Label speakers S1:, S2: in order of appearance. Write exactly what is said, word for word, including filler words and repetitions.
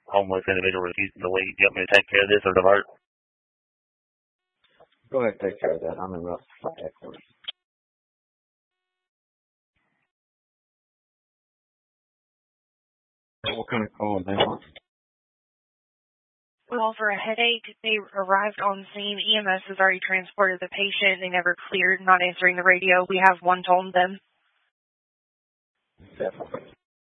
S1: homeless individual refusing to leave. You want me to take care of this or divert?
S2: Go ahead and take care of that. I'm in rough headquarters. What kind of call they want?
S3: Well, for a headache, they arrived on scene. E M S has already transported the patient. They never cleared, not answering the radio. We have one told them.
S2: Definitely.